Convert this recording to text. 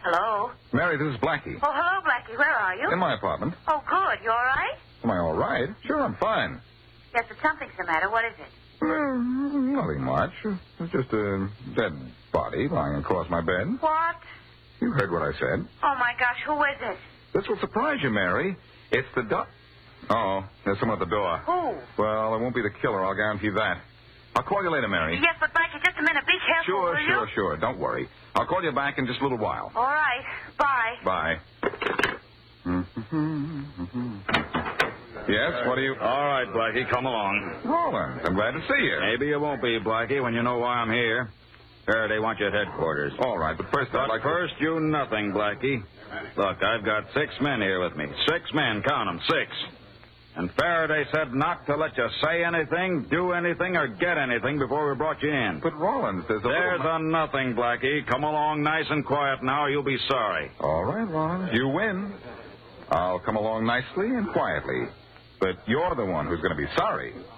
Hello? Mary, this is Blackie. Oh, hello, Blackie. Where are you? In my apartment. Oh, good. You all right? Am I all right? Sure, I'm fine. Yes, but something's the matter. What is it? Nothing much. It's just a dead body lying across my bed. What? You heard what I said. Oh, my gosh. Who is it? This will surprise you, Mary. It's the Oh, there's someone at the door. Who? Well, it won't be the killer, I'll guarantee that. I'll call you later, Mary. Yes, but Blackie, just a minute. Be careful, will you? Sure. Don't worry. I'll call you back in just a little while. All right. Bye. Bye. Yes, what do you... All right, Blackie, come along. Roland, I'm glad to see you. Maybe you won't be, Blackie, when you know why I'm here. Faraday wants you at headquarters. All right, but first I'd like First, you nothing, Blackie. Look, I've got 6 men here with me. 6 men, count them, 6. And Faraday said not to let you say anything, do anything, or get anything before we brought you in. But, Rollins, there's a nothing, Blackie. Come along nice and quiet now, or you'll be sorry. All right, Rollins, you win. I'll come along nicely and quietly. But you're the one who's going to be sorry.